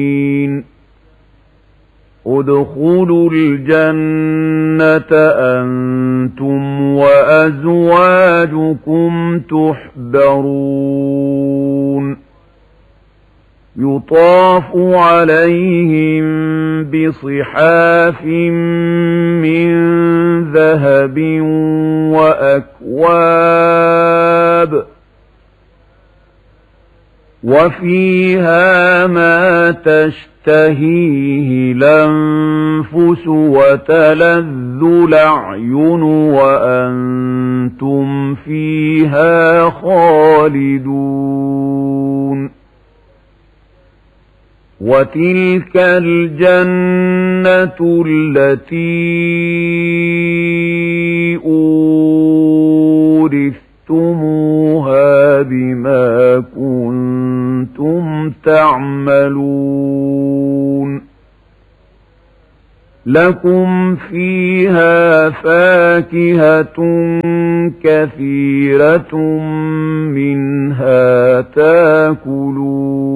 ادخلوا الجنة أنتم وأزواجكم تحبرون يطاف عليهم بصحاف من ذهب وأكواب وفيها ما تشتهيه الأنفس وتلذ الأعين وأنتم فيها خالدون وتلك الجنة التي أورثتموها بما كنتم تعملون لكم فيها فاكهة كثيرة منها تاكلون